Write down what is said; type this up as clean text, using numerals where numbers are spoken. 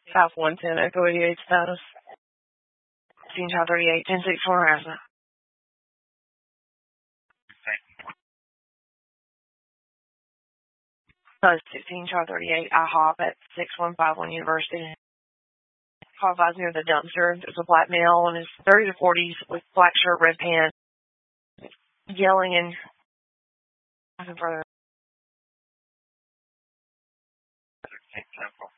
South 110, Echo 88 status. 16 Child 38, 1064 harassment. 16 Child 38, IHOP at 6151 University. Call advised near the dumpster. There's a black male in his 30s to 40s with black shirt, red pants, yelling and asking for